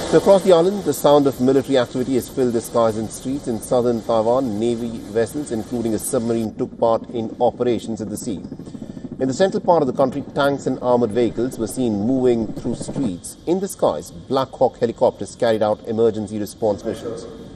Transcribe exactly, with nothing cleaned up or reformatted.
So across the island, the sound of military activity has filled the skies and streets. In southern Taiwan, Navy vessels, including a submarine, took part in operations at the sea. In the central part of the country, tanks and armored vehicles were seen moving through streets. In the skies, Black Hawk helicopters carried out emergency response missions.